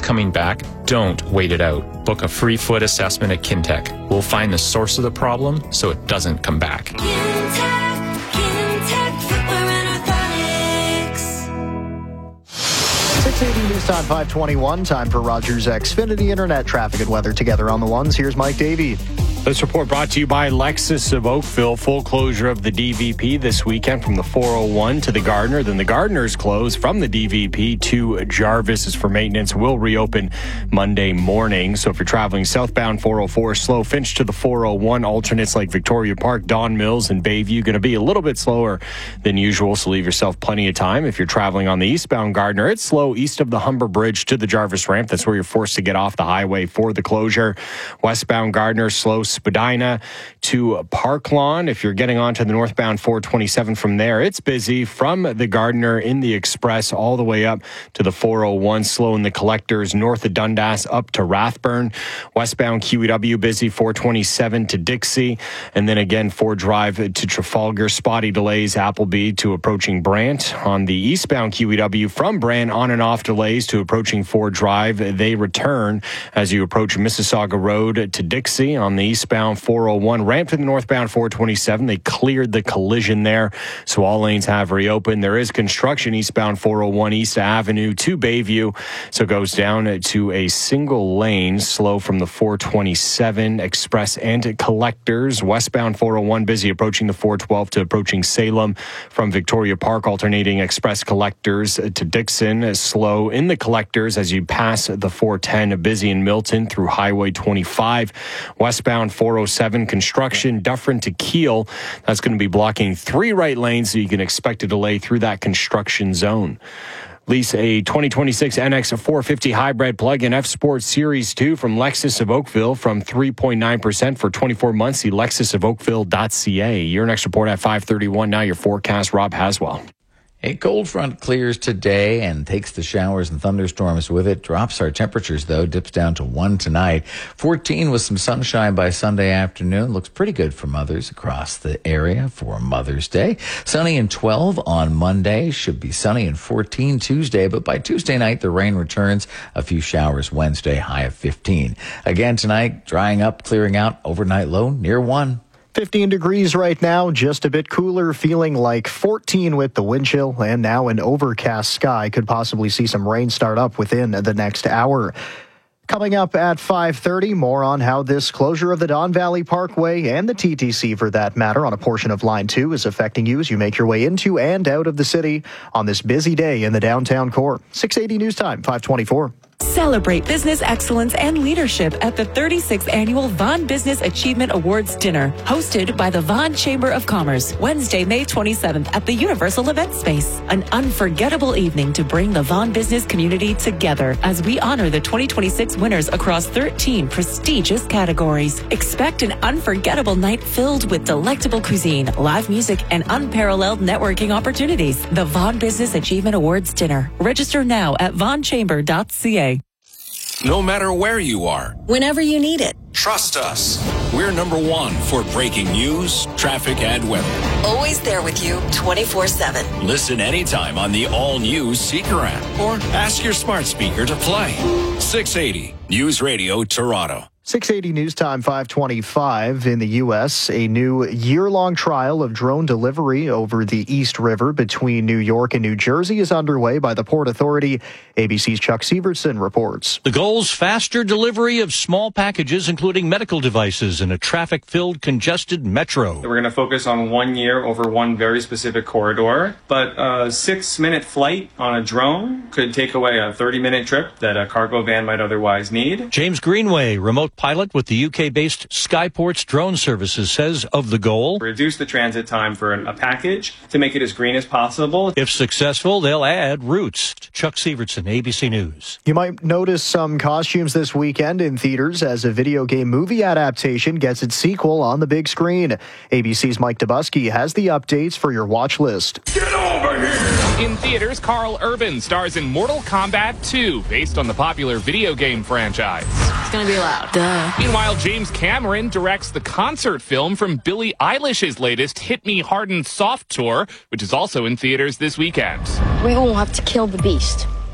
coming back, don't wait it out. Book a free foot assessment at Kintec. We'll find the source of the problem so it doesn't come back. Kintec Footwear and Orthotics. 680 News Time 521. Time for Rogers Xfinity Internet traffic and weather together on the ones. Here's Mike Davey. This report brought to you by Lexus of Oakville. Full closure of the DVP this weekend from the 401 to the Gardner. Then the Gardner's closed from the DVP to Jarvis is for maintenance. Will reopen Monday morning. So if you're traveling southbound 404, slow. Finch to the 401. Alternates like Victoria Park, Don Mills, and Bayview going to be a little bit slower than usual. So leave yourself plenty of time. If you're traveling on the eastbound Gardner, it's slow east of the Humber Bridge to the Jarvis ramp. That's where you're forced to get off the highway for the closure. Westbound Gardner, slow Spadina to Park Lawn. If you're getting onto the northbound 427 from there, it's busy from the Gardner in the Express all the way up to the 401. Slow in the Collectors north of Dundas up to Rathburn. Westbound QEW busy 427 to Dixie. And then again, Ford Drive to Trafalgar. Spotty delays Appleby to approaching Brant. On the eastbound QEW from Brant, on and off delays to approaching Ford Drive. They return as you approach Mississauga Road to Dixie. On the eastbound 401 ramp to the northbound 427. They cleared the collision there, so all lanes have reopened. There is construction eastbound 401 East Avenue to Bayview, so it goes down to a single lane, slow from the 427 Express and Collectors. Westbound 401 busy approaching the 412 to approaching Salem from Victoria Park, alternating Express Collectors to Dixon. Slow in the Collectors as you pass the 410, busy in Milton through Highway 25. Westbound 407 construction, Dufferin to Kiel. That's going to be blocking 3 right lanes, so you can expect a delay through that construction zone. Lease a 2026 NX 450 hybrid plug-in F-Sport Series 2 from Lexus of Oakville from 3.9% for 24 months. See lexusofoakville.ca. Your next report at 5:31. Now your forecast, Rob Haswell. A cold front clears today and takes the showers and thunderstorms with it. Drops our temperatures, though. Dips down to 1 tonight. 14 with some sunshine by Sunday afternoon. Looks pretty good for mothers across the area for Mother's Day. Sunny and 12 on Monday. Should be sunny and 14 Tuesday. But by Tuesday night, the rain returns. A few showers Wednesday, high of 15. Again tonight, drying up, clearing out. Overnight low near 1. 15 degrees right now, just a bit cooler, feeling like 14 with the wind chill, and now an overcast sky. Could possibly see some rain start up within the next hour. Coming up at 5:30, more on how this closure of the Don Valley Parkway and the TTC, for that matter, on a portion of Line 2 is affecting you as you make your way into and out of the city on this busy day in the downtown core. 680 News Time, 524. Celebrate business excellence and leadership at the 36th Annual Vaughan Business Achievement Awards Dinner, hosted by the Vaughan Chamber of Commerce, Wednesday, May 27th at the Universal Event Space. An unforgettable evening to bring the Vaughan business community together as we honor the 2026 winners across 13 prestigious categories. Expect an unforgettable night filled with delectable cuisine, live music, and unparalleled networking opportunities. The Vaughan Business Achievement Awards Dinner. Register now at vaughnchamber.ca. No matter where you are, Whenever you need it. trust us. We're number 1 for breaking news, traffic, and weather. Always there with you 24/7. Listen anytime on the all-new Seeker app or ask your smart speaker to play. 680 News Radio Toronto. 680 News Time, 525. In the U.S., a new year-long trial of drone delivery over the East River between New York and New Jersey is underway by the Port Authority. ABC's Chuck Severson reports. The goal's faster delivery of small packages, including medical devices, in a traffic-filled, congested metro. We're going to focus on 1 year over one very specific corridor, but a 6-minute flight on a drone could take away a 30-minute trip that a cargo van might otherwise need. James Greenway, remote pilot with the UK-based Skyports Drone Services, says of the goal, Reduce the transit time for a package to make it as green as possible. if successful, they'll add routes. Chuck Severson, ABC News. You might notice some costumes this weekend in theaters as a video game movie adaptation gets its sequel on the big screen. ABC's Mike Dubusky has the updates for your watch list. Get over here! In theaters, Carl Urban stars in Mortal Kombat 2, based on the popular video game franchise. It's gonna be loud. Duh. Meanwhile, James Cameron directs the concert film from Billie Eilish's latest Hit Me Hard and Soft tour, which is also in theaters this weekend. We won't have to kill the beast.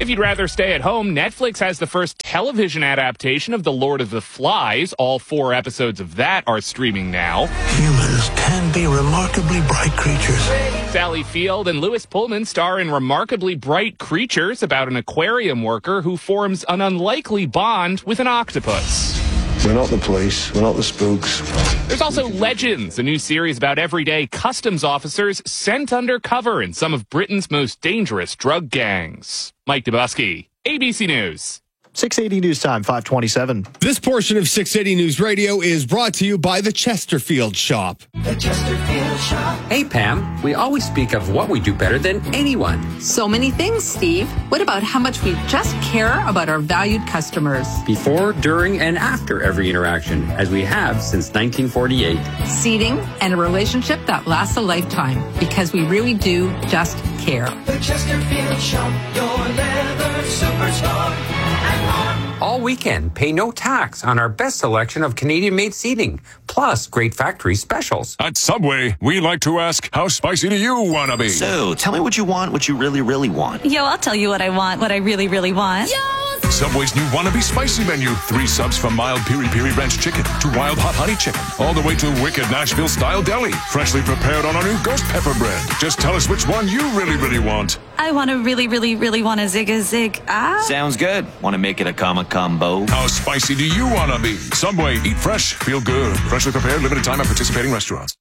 If you'd rather stay at home, Netflix has the first television adaptation of The Lord of the Flies. All 4 episodes of that are streaming now. Humans can be remarkably bright creatures. Sally Field and Louis Pullman star in Remarkably Bright Creatures about an aquarium worker who forms an unlikely bond with an octopus. We're not the police. We're not the spooks. There's also Legends, a new series about everyday customs officers sent undercover in some of Britain's most dangerous drug gangs. Mike Dubusky, ABC News. 680 News Time, 527. This portion of 680 News Radio is brought to you by the Chesterfield Shop. The Chesterfield Shop. Hey, Pam, we always speak of what we do better than anyone. So many things, Steve. What about how much we just care about our valued customers? Before, during, and after every interaction, as we have since 1948. Seating and a relationship that lasts a lifetime, because we really do just care. The Chesterfield Shop, your leather superstar. All weekend, pay no tax on our best selection of Canadian-made seating, plus great factory specials. At Subway, we like to ask, how spicy do you want to be? So, tell me what you want, what you really, really want. Yo, I'll tell you what I want, what I really, really want. Yo! Subway's new Wannabe Spicy menu. 3 subs from mild piri-piri ranch chicken to wild hot honey chicken, all the way to wicked Nashville-style deli, freshly prepared on our new ghost pepper bread. Just tell us which one you really, really want. I want to really, really, really want a zig. Sounds good. Want to make it a combo? How spicy do you want to be? Subway, eat fresh, feel good. Freshly prepared, limited time at participating restaurants.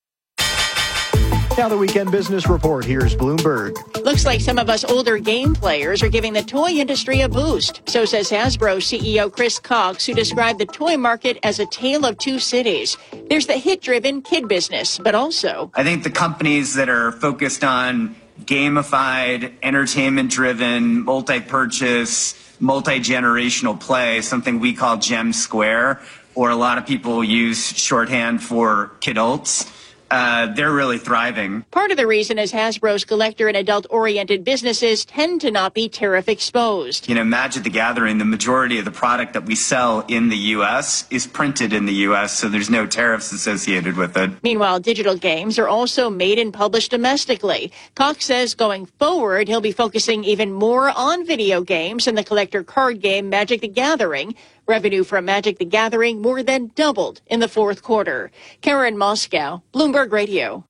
Now the weekend business report. Here's Bloomberg. Looks like some of us older game players are giving the toy industry a boost. So says Hasbro CEO Chris Cox, who described the toy market as a tale of 2 cities. There's the hit-driven kid business, but also, I think the companies that are focused on gamified, entertainment-driven, multi-purchase, multi-generational play, something we call Gem Square, or a lot of people use shorthand for kidults. They're really thriving. Part of the reason is Hasbro's collector and adult-oriented businesses tend to not be tariff exposed. You know, Magic the Gathering, the majority of the product that we sell in the U.S. is printed in the U.S., so there's no tariffs associated with it. Meanwhile, digital games are also made and published domestically. Cox says going forward, he'll be focusing even more on video games and the collector card game Magic the Gathering. Revenue from Magic the Gathering more than doubled in the 4th quarter. Karen Moscow, Bloomberg Radio.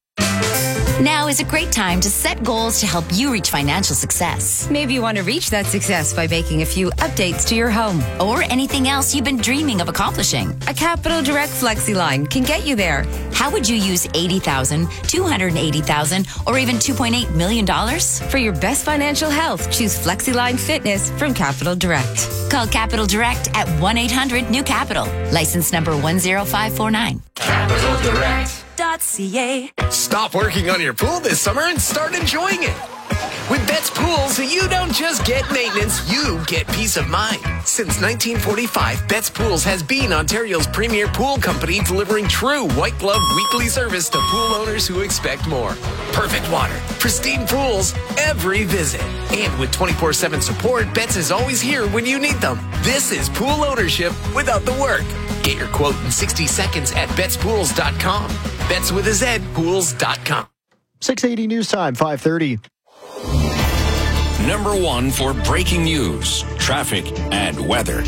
Now is a great time to set goals to help you reach financial success. Maybe you want to reach that success by making a few updates to your home. Or anything else you've been dreaming of accomplishing. A Capital Direct FlexiLine can get you there. How would you use $80,000, $280,000, or even $2.8 million? For your best financial health, choose FlexiLine Fitness from Capital Direct. Call Capital Direct at 1-800-NEW-CAPITAL. License number 10549. Capital Direct. .ca. Stop working on your pool this summer and start enjoying it. With Betts Pools, you don't just get maintenance, you get peace of mind. Since 1945, Betts Pools has been Ontario's premier pool company, delivering true white glove weekly service to pool owners who expect more. Perfect water, pristine pools, every visit. And with 24/7 support, Betts is always here when you need them. This is pool ownership without the work. Get your quote in 60 seconds at betspools.com. Betts with a Z, pools.com. 680 News Time, 5:30. Number 1 for breaking news, traffic, and weather.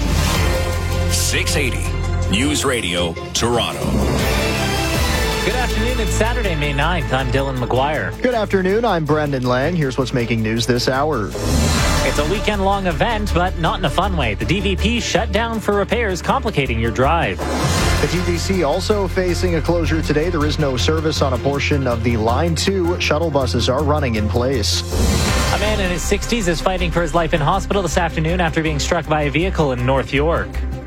680 News Radio, Toronto. Good afternoon. It's Saturday, May 9th. I'm Dylan McGuire. Good afternoon. I'm Brendan Lang. Here's what's making news this hour. It's a weekend-long event, but not in a fun way. The DVP shut down for repairs, complicating your drive. The TTC also facing a closure today. There is no service on a portion of the Line 2. Shuttle buses are running in place. A man in his 60s is fighting for his life in hospital this afternoon after being struck by a vehicle in North York.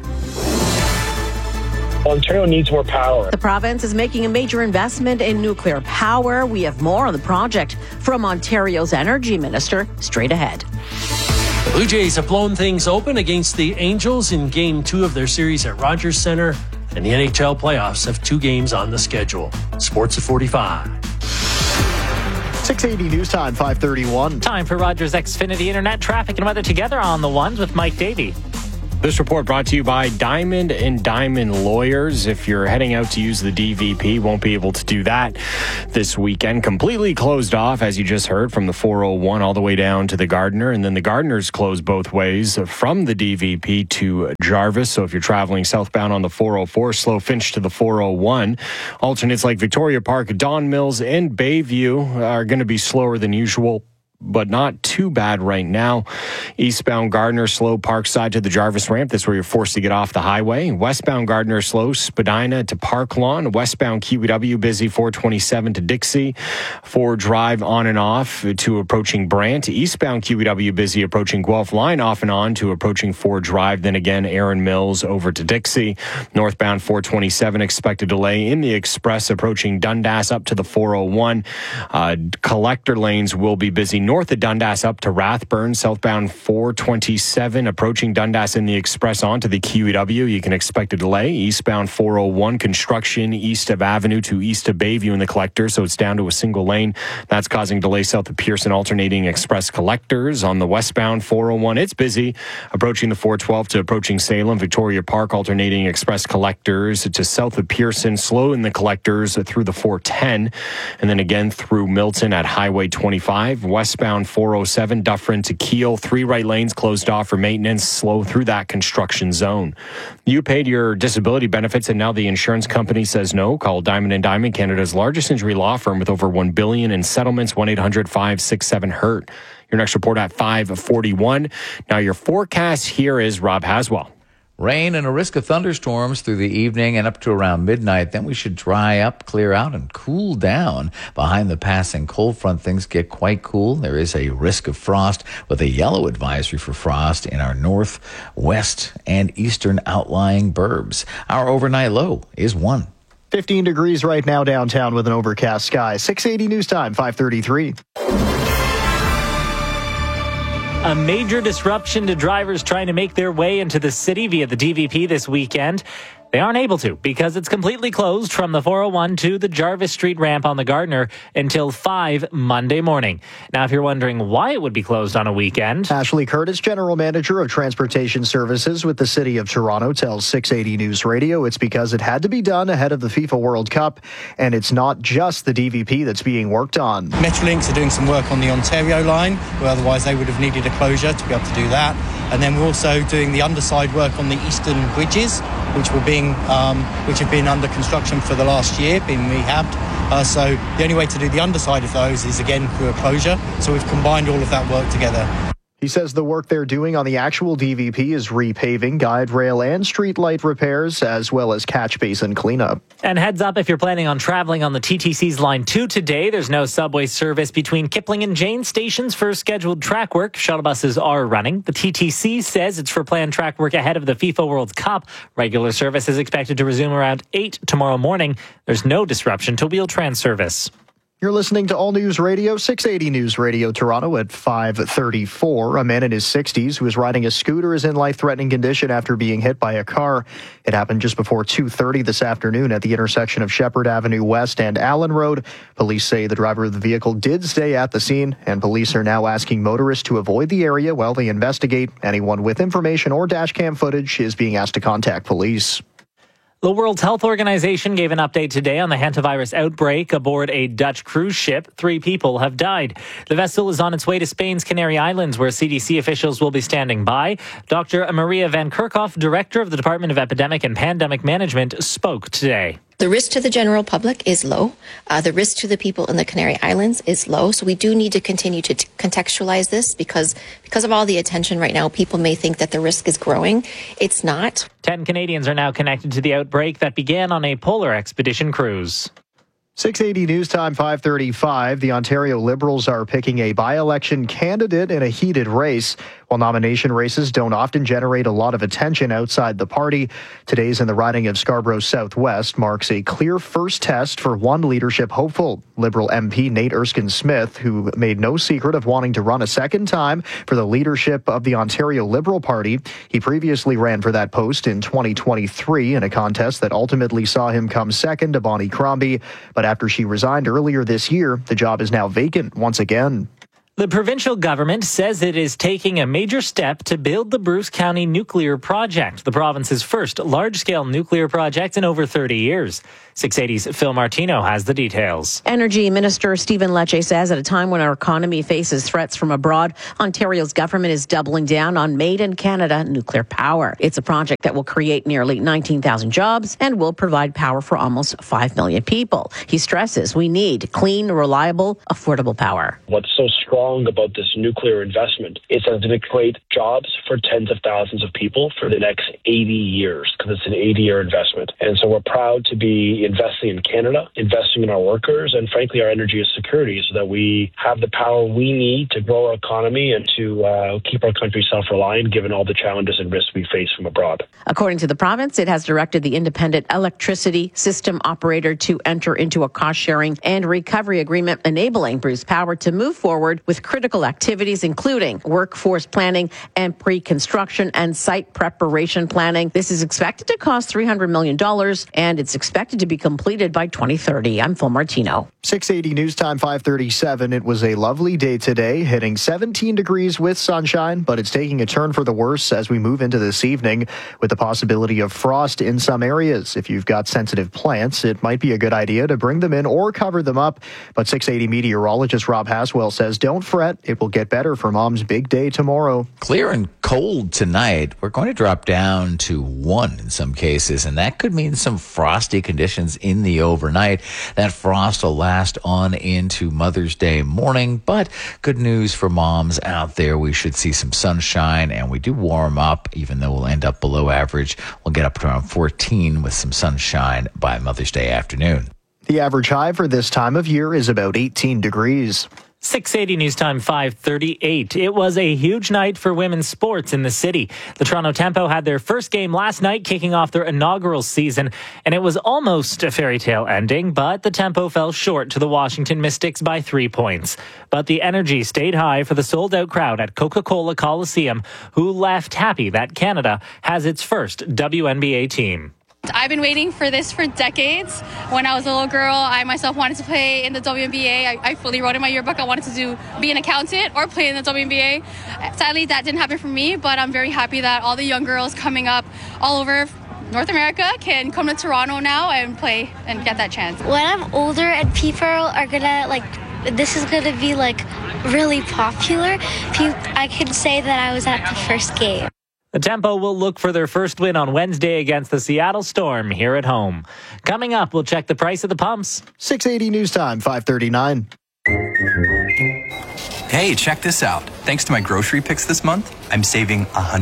Ontario needs more power. The province is making a major investment in nuclear power. We have more on the project from Ontario's Energy Minister straight ahead. The Blue Jays have blown things open against the Angels in Game 2 of their series at Rogers Centre, and the NHL playoffs have 2 games on the schedule. Sports at 45. 680 News Time, 5:31. Time for Rogers Xfinity Internet traffic and weather together on the ones with Mike Davey. This report brought to you by Diamond and Diamond Lawyers. If you're heading out to use the DVP, won't be able to do that this weekend. Completely closed off, as you just heard, from the 401 all the way down to the Gardiner. And then the Gardiner's closed both ways from the DVP to Jarvis. So if you're traveling southbound on the 404, Slow Finch to the 401. Alternates like Victoria Park, Don Mills, and Bayview are going to be slower than usual, but not too bad right now. Eastbound Gardiner, slow Parkside to the Jarvis ramp. That's where you're forced to get off the highway. Westbound Gardiner, slow Spadina to Park Lawn. Westbound QEW, busy 427 to Dixie. Ford Drive on and off to approaching Brant. Eastbound QEW, busy approaching Guelph Line off and on to approaching Ford Drive. Then again, Aaron Mills over to Dixie. Northbound 427, expected delay in the Express approaching Dundas up to the 401. Collector lanes will be busy north of Dundas up to Rathburn. Southbound 427 approaching Dundas in the Express onto the QEW. You can expect a delay. Eastbound 401 construction east of Avenue to east of Bayview in the Collector, so it's down to a single lane. That's causing delay south of Pearson, alternating Express Collectors. On the westbound 401, it's busy approaching the 412 to approaching Salem. Victoria Park, alternating Express Collectors to south of Pearson. Slow in the Collectors through the 410, and then again through Milton at Highway 25. Westbound 407, Dufferin to Kiel. 3 right lanes closed off for maintenance. Slow through that construction zone. You paid your disability benefits and now the insurance company says no. Call Diamond and Diamond, Canada's largest injury law firm with over $1 billion in settlements. 1-800-567-HURT. Your next report at 5:41. Now your forecast here is Rob Haswell. Rain and a risk of thunderstorms through the evening and up to around midnight. Then we should dry up, clear out, and cool down. Behind the passing cold front, things get quite cool. There is a risk of frost with a yellow advisory for frost in our north, west, and eastern outlying burbs. Our overnight low is 1. 15 degrees right now downtown with an overcast sky. 680 news time, 5:33. A major disruption to drivers trying to make their way into the city via the DVP this weekend. They aren't able to because it's completely closed from the 401 to the Jarvis Street ramp on the Gardiner until 5 Monday morning. Now, if you're wondering why it would be closed on a weekend... Ashley Curtis, General Manager of Transportation Services with the City of Toronto, tells 680 News Radio it's because it had to be done ahead of the FIFA World Cup, and it's not just the DVP that's being worked on. Metrolinx are doing some work on the Ontario line, where otherwise they would have needed a closure to be able to do that. And then we're also doing the underside work on the eastern bridges, which have been under construction for the last year, being rehabbed. So the only way to do the underside of those is again through a closure. So we've combined all of that work together. He says the work they're doing on the actual DVP is repaving, guide rail and street light repairs, as well as catch basin cleanup. And heads up, if you're planning on traveling on the TTC's Line 2 today, there's no subway service between Kipling and Jane stations for scheduled track work. Shuttle buses are running. The TTC says it's for planned track work ahead of the FIFA World Cup. Regular service is expected to resume around 8 tomorrow morning. There's no disruption to Wheel-Trans service. You're listening to All News Radio, 680 News Radio Toronto at 5:34. A man in his 60s who was riding a scooter is in life-threatening condition after being hit by a car. It happened just before 2:30 this afternoon at the intersection of Shepherd Avenue West and Allen Road. Police say the driver of the vehicle did stay at the scene, and police are now asking motorists to avoid the area while they investigate. Anyone with information or dashcam footage is being asked to contact police. The World Health Organization gave an update today on the hantavirus outbreak aboard a Dutch cruise ship. 3 people have died. The vessel is on its way to Spain's Canary Islands, where CDC officials will be standing by. Dr. Maria Van Kerkhoff, director of the Department of Epidemic and Pandemic Management, spoke today. The risk to the general public is low. The risk to the people in the Canary Islands is low. So we do need to continue to contextualize this because of all the attention right now, people may think that the risk is growing. It's not. 10 Canadians are now connected to the outbreak that began on a polar expedition cruise. 680 News Time, 5:35. The Ontario Liberals are picking a by-election candidate in a heated race. While nomination races don't often generate a lot of attention outside the party, today's in the riding of Scarborough Southwest marks a clear first test for one leadership hopeful, Liberal MP Nate Erskine-Smith, who made no secret of wanting to run a second time for the leadership of the Ontario Liberal Party. He previously ran for that post in 2023 in a contest that ultimately saw him come second to Bonnie Crombie. But after she resigned earlier this year, the job is now vacant once again. The provincial government says it is taking a major step to build the Bruce County Nuclear Project, the province's first large-scale nuclear project in over 30 years. 680's Phil Martino has the details. Energy Minister Stephen Lecce says at a time when our economy faces threats from abroad, Ontario's government is doubling down on made-in-Canada nuclear power. It's a project that will create nearly 19,000 jobs and will provide power for almost 5 million people. He stresses we need clean, reliable, affordable power. What's so strong about this nuclear investment is that it's going to create jobs for tens of thousands of people for the next 80 years because it's an 80-year investment. And so we're proud to be investing in Canada, investing in our workers, and frankly our energy security so that we have the power we need to grow our economy and to keep our country self-reliant given all the challenges and risks we face from abroad. According to the province, it has directed the independent electricity system operator to enter into a cost-sharing and recovery agreement enabling Bruce Power to move forward with critical activities, including workforce planning and pre-construction and site preparation planning. This is expected to cost $300 million, and it's expected to be completed by 2030. I'm Phil Martino. 680 News Time 537. It was a lovely day today, hitting 17 degrees with sunshine, but it's taking a turn for the worse as we move into this evening with the possibility of frost in some areas. If you've got sensitive plants, it might be a good idea to bring them in or cover them up. But 680 meteorologist Rob Haswell says don't fret. It will get better for Mom's big day tomorrow. Clear and cold tonight. We're going to drop down to 1 in some cases, and that could mean some frosty conditions in the overnight. That frost will last on into Mother's Day morning, but good news for moms out there. We should see some sunshine, and we do warm up, even though we'll end up below average. We'll get up to around 14 with some sunshine by Mother's Day afternoon. The average high for this time of year is about 18 degrees. 680 News Time 538. It was a huge night for women's sports in the city. The Toronto Tempo had their first game last night, kicking off their inaugural season, and it was almost a fairy tale ending, but the Tempo fell short to the Washington Mystics by 3 points. But the energy stayed high for the sold-out crowd at Coca-Cola Coliseum, who left happy that Canada has its first WNBA team. I've been waiting for this for decades. When I was a little girl, I myself wanted to play in the WNBA. I fully wrote in my yearbook I wanted to be an accountant or play in the WNBA. Sadly, that didn't happen for me, but I'm very happy that all the young girls coming up all over North America can come to Toronto now and play and get that chance. When I'm older and people are gonna this is gonna be really popular, I can say that I was at the first game. The Tempo will look for their first win on Wednesday against the Seattle Storm here at home. Coming up, we'll check the price of the pumps. 680 News Time, 539. Hey, check this out. Thanks to my grocery picks this month, I'm saving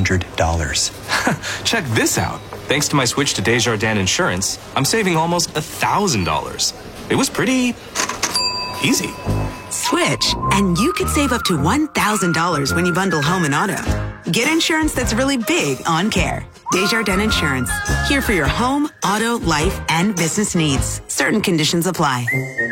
$100. Check this out. Thanks to my switch to Desjardins Insurance, I'm saving almost $1,000. It was pretty easy. Switch, and you could save up to $1,000 when you bundle home and auto. Get insurance that's really big on care. Desjardins Insurance. Here for your home, auto, life, and business needs. Certain conditions apply.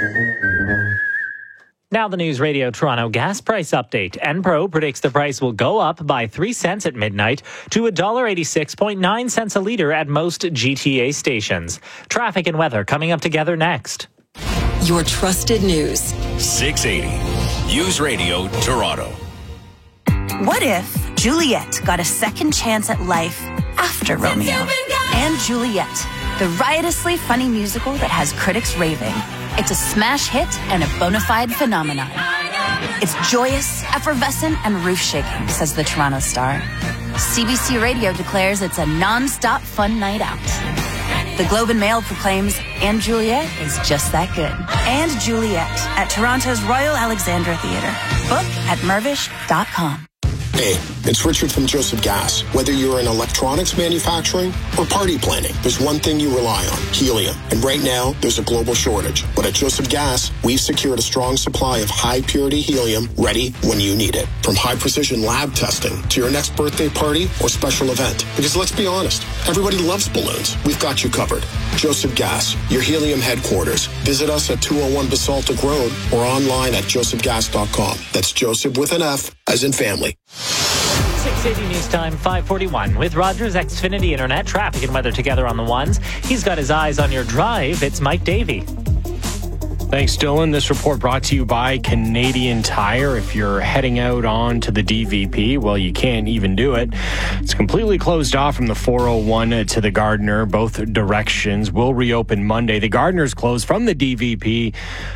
Now the News Radio Toronto gas price update. Enpro predicts the price will go up by 3 cents at midnight to $1.86.9 cents a litre at most GTA stations. Traffic and weather coming up together next. Your trusted news. 680 News Radio Toronto. What if Juliet got a second chance at life after Romeo? And Juliet, the riotously funny musical that has critics raving. It's a smash hit and a bona fide phenomenon. It's joyous, effervescent, and roof-shaking, says the Toronto Star. CBC Radio declares it's a non-stop fun night out. The Globe and Mail proclaims And Juliet is just that good. And Juliet at Toronto's Royal Alexandra Theatre. Book at mervish.com. Hey, it's Richard from Joseph Gas. Whether you're in electronics manufacturing or party planning, there's one thing you rely on, helium. And right now, there's a global shortage. But at Joseph Gas, we've secured a strong supply of high-purity helium ready when you need it. From high-precision lab testing to your next birthday party or special event. Because let's be honest, everybody loves balloons. We've got you covered. Joseph Gas, your helium headquarters. Visit us at 201 Basaltic Road or online at josephgas.com. That's Joseph with an F, as in family. 680 News Time 541 with Rogers Xfinity Internet, traffic and weather together on the ones. He's got his eyes on your drive. It's Mike Davey. Thanks, Dylan. This report brought to you by Canadian Tire. If you're heading out on to the DVP, well, you can't even do it. It's completely closed off from the 401 to the Gardiner. Both directions will reopen Monday. The Gardiner's closed from the DVP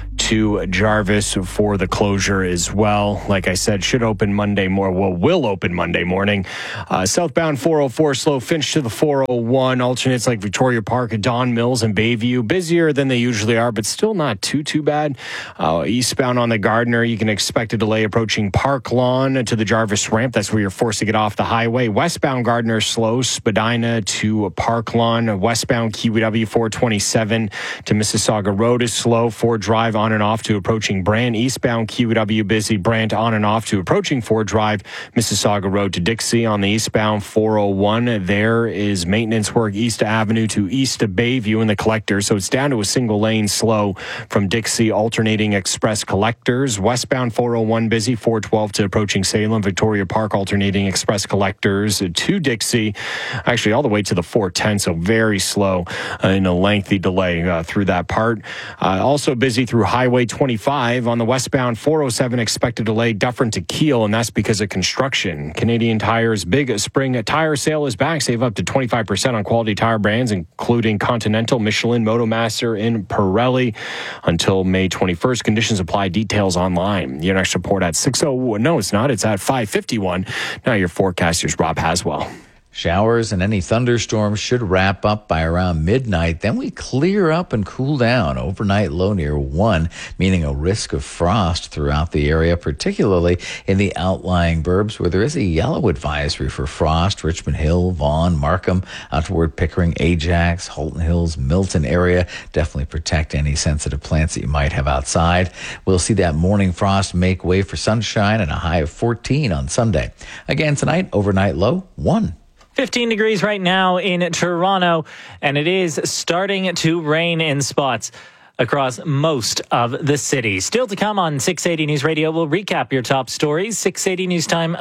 to Jarvis for the closure as well. Like I said, should open Monday will open Monday morning. Southbound 404 slow Finch to the 401. Alternates like Victoria Park, Don Mills, and Bayview. Busier than they usually are, but still not too bad. Eastbound on the Gardiner, you can expect a delay approaching Park Lawn to the Jarvis ramp. That's where you're forced to get off the highway. Westbound Gardiner slow, Spadina to Park Lawn. Westbound QEW 427 to Mississauga Road is slow. Ford Drive on and off to approaching Brant. Eastbound QEW busy. Brant on and off to approaching Ford Drive. Mississauga Road to Dixie. On the eastbound 401, there is maintenance work East Avenue to East of Bayview in the collector. So it's down to a single lane slow from Dixie, alternating express collectors. Westbound 401 busy. 412 to approaching Salem. Victoria Park alternating express collectors to Dixie. Actually, all the way to the 410. So very slow in a lengthy delay through that part. Also busy through Highway 25 on the westbound 407, expected delay Dufferin to Kiel, and that's because of construction. Canadian Tire's big spring tire sale is back. Save up to 25% on quality tire brands, including Continental, Michelin, Motomaster, and Pirelli until May 21st. Conditions apply. Details online. Your next report at 6:01. No, it's not. It's at 5:51. Now your forecaster's Rob Haswell. Showers and any thunderstorms should wrap up by around midnight. Then we clear up and cool down. Overnight low near 1, meaning a risk of frost throughout the area, particularly in the outlying burbs where there is a yellow advisory for frost. Richmond Hill, Vaughan, Markham, out toward Pickering, Ajax, Halton Hills, Milton area. Definitely protect any sensitive plants that you might have outside. We'll see that morning frost make way for sunshine and a high of 14 on Sunday. Again tonight, overnight low 1. 15 degrees right now in Toronto, and it is starting to rain in spots across most of the city. Still to come on 680 News Radio, we'll recap your top stories. 680 News Time,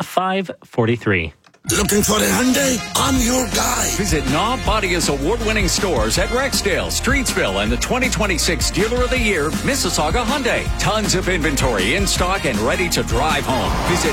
5:43. Looking for a Hyundai? I'm your guy. Visit Knob Bodia's award-winning stores at Rexdale, Streetsville, and the 2026 Dealer of the Year, Mississauga Hyundai. Tons of inventory in stock and ready to drive home. Visit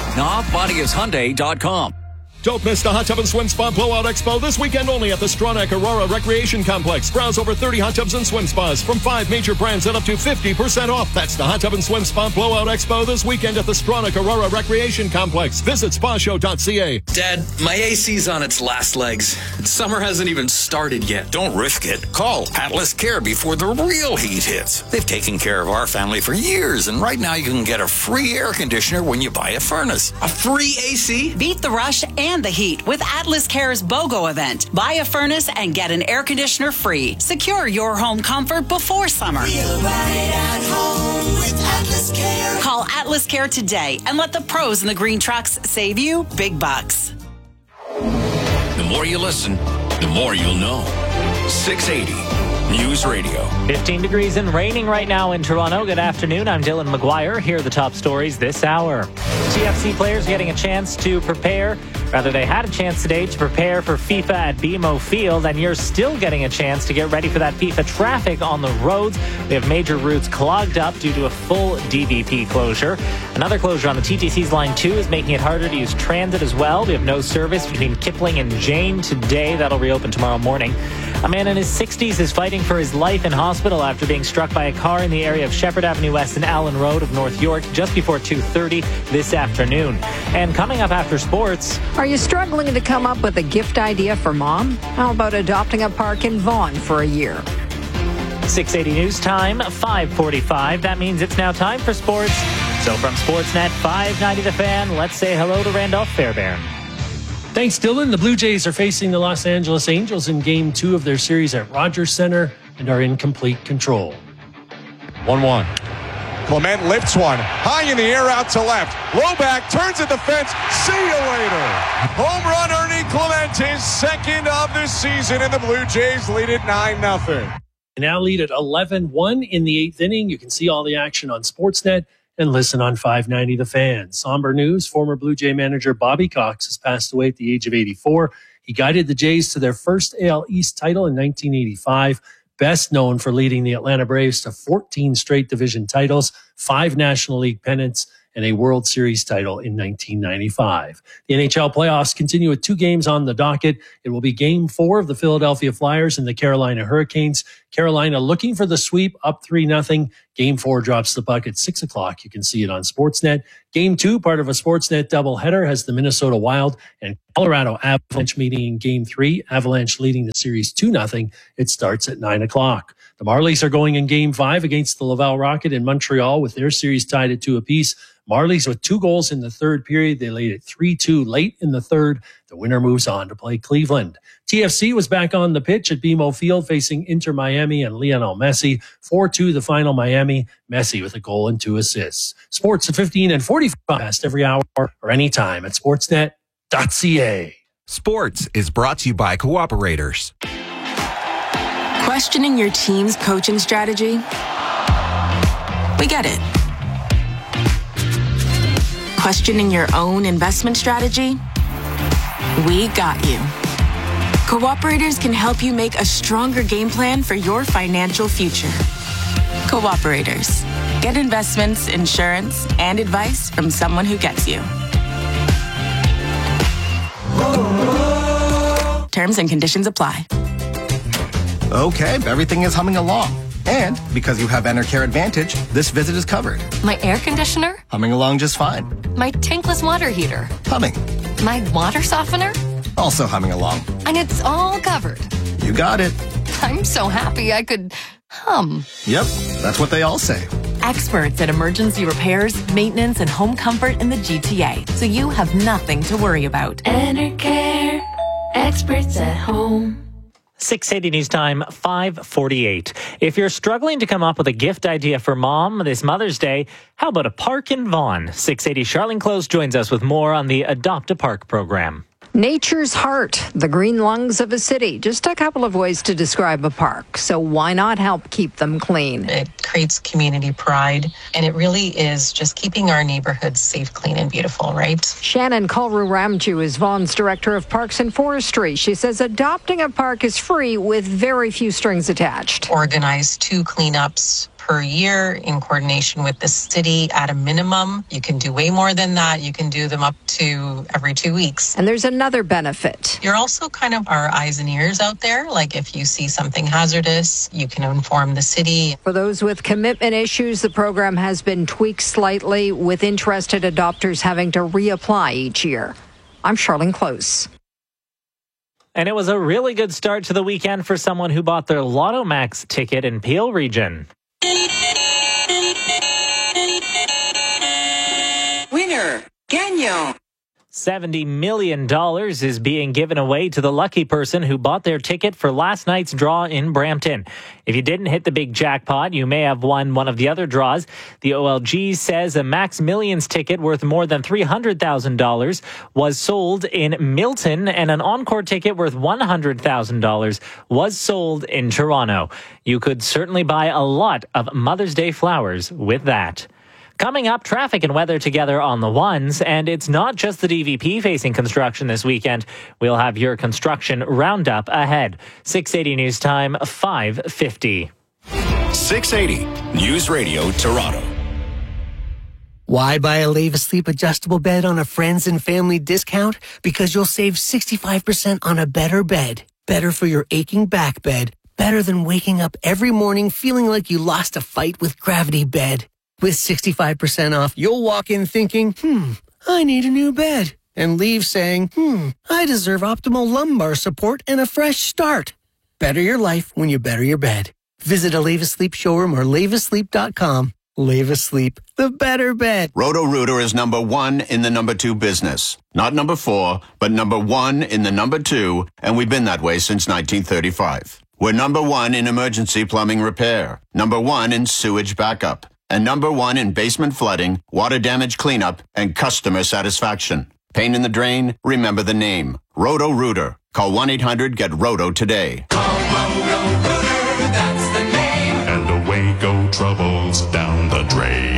knobbodiashyundai.com. Don't miss the Hot Tub and Swim Spa Blowout Expo this weekend only at the Stronach Aurora Recreation Complex. Browse over 30 hot tubs and swim spas from 5 major brands at up to 50% off. That's the Hot Tub and Swim Spa Blowout Expo this weekend at the Stronach Aurora Recreation Complex. Visit spashow.ca. Dad, my AC's on its last legs. Summer hasn't even started yet. Don't risk it. Call Atlas Care before the real heat hits. They've taken care of our family for years, and right now you can get a free air conditioner when you buy a furnace. A free AC? Beat the rush and the heat with Atlas Care's BOGO event. Buy a furnace and get an air conditioner free. Secure your home comfort before summer. Feel right at home with Atlas Care. Call Atlas Care today and let the pros in the green trucks save you big bucks. The more you listen, the more you'll know. 680 News Radio. 15 degrees and raining right now in Toronto. Good afternoon. I'm Dylan McGuire. Here are the top stories this hour. TFC players getting a chance to prepare. Rather, they had a chance today to prepare for FIFA at BMO Field, and you're still getting a chance to get ready for that FIFA traffic on the roads. We have major routes clogged up due to a full DVP closure. Another closure on the TTC's Line 2 is making it harder to use transit as well. We have no service between Kipling and Jane today. That'll reopen tomorrow morning. A man in his 60s is fighting for his life in hospital after being struck by a car in the area of Shepherd Avenue West and Allen Road of North York just before 2:30 this afternoon. And coming up after sports... Are you struggling to come up with a gift idea for mom? How about adopting a park in Vaughan for a year? 680 News Time, 5:45. That means it's now time for sports. So from Sportsnet 590 The Fan, let's say hello to Randolph Fairbairn. Thanks, Dylan. The Blue Jays are facing the Los Angeles Angels in Game 2 of their series at Rogers Center and are in complete control. 1-1. Clement lifts one. High in the air out to left. Low back, turns at the fence. See you later. Home run Ernie Clement, his second of the season, and the Blue Jays lead it 9-0. They now lead at 11-1 in the 8th inning. You can see all the action on Sportsnet and listen on 590 The Fan. Somber news, former Blue Jay manager Bobby Cox has passed away at the age of 84. He guided the Jays to their first AL East title in 1985. best known for leading the Atlanta Braves to 14 straight division titles, 5 National League pennants, and a World Series title in 1995. The NHL playoffs continue with 2 games on the docket. It will be Game 4 of the Philadelphia Flyers and the Carolina Hurricanes. Carolina looking for the sweep, up 3-0. Game 4 drops the puck at 6 o'clock. You can see it on Sportsnet. Game 2, part of a Sportsnet doubleheader, has the Minnesota Wild and Colorado Avalanche meeting in Game 3. Avalanche leading the series 2-0. It starts at 9 o'clock. The Marlies are going in Game 5 against the Laval Rocket in Montreal with their series tied at 2 apiece. Marlies with 2 goals in the third period. They laid it 3-2 late in the third. The winner moves on to play Cleveland. TFC was back on the pitch at BMO Field facing Inter Miami and Lionel Messi. 4-2 the final Miami. Messi with a goal and 2 assists. Sports at 15 and 45 past every hour or anytime at sportsnet.ca. Sports is brought to you by Cooperators. Questioning your team's coaching strategy? We get it. Questioning your own investment strategy? We got you. Cooperators can help you make a stronger game plan for your financial future. Cooperators. Get investments, insurance, and advice from someone who gets you. Terms and conditions apply. Okay, everything is humming along. And because you have Enercare Advantage, this visit is covered. My air conditioner? Humming along just fine. My tankless water heater? Humming. My water softener? Also humming along. And it's all covered. You got it. I'm so happy I could hum. Yep, that's what they all say. Experts at emergency repairs, maintenance, and home comfort in the GTA, so you have nothing to worry about. Enercare, experts at home. 6:80 news time, 5:48. If you're struggling to come up with a gift idea for mom this Mother's Day, how about a park in Vaughan? 6:80 Charlene Close joins us with more on the Adopt a Park program. Nature's heart, the green lungs of a city. Just a couple of ways to describe a park. So why not help keep them clean? It creates community pride, and it really is just keeping our neighborhoods safe, clean, and beautiful, right? Shannon Kalru-Ramju is Vaughan's Director of Parks and Forestry. She says adopting a park is free with very few strings attached. Organize 2 cleanups per year in coordination with the city at a minimum. You can do way more than that. You can do them up to every 2 weeks. And there's another benefit. You're also kind of our eyes and ears out there. Like if you see something hazardous, you can inform the city. For those with commitment issues, the program has been tweaked slightly, with interested adopters having to reapply each year. I'm Charlene Close. And it was a really good start to the weekend for someone who bought their Lotto Max ticket in Peel region. Winner, Gagnon. $70 million is being given away to the lucky person who bought their ticket for last night's draw in Brampton. If you didn't hit the big jackpot, you may have won one of the other draws. The OLG says a Max Millions ticket worth more than $300,000 was sold in Milton, and an Encore ticket worth $100,000 was sold in Toronto. You could certainly buy a lot of Mother's Day flowers with that. Coming up, traffic and weather together on the ones, and it's not just the DVP facing construction this weekend. We'll have your construction roundup ahead. 6:80 news time, 5:50. 680 News Radio Toronto. Why buy a Leva Sleep adjustable bed on a friends and family discount? Because you'll save 65% on a better bed. Better for your aching back bed. Better than waking up every morning feeling like you lost a fight with Gravity Bed. With 65% off, you'll walk in thinking, I need a new bed. And leave saying, I deserve optimal lumbar support and a fresh start. Better your life when you better your bed. Visit a Leva Sleep showroom or levasleep.com. Leva Sleep, the better bed. Roto-Rooter is number 1 in the number 2 business. Not number 4, but number 1 in the number 2, and we've been that way since 1935. We're number 1 in emergency plumbing repair, number 1 in sewage backup, and number 1 in basement flooding, water damage cleanup, and customer satisfaction. Pain in the drain? Remember the name. Roto-Rooter. Call 1-800-GET-ROTO today. Call Roto-Rooter, that's the name. And away go troubles down the drain.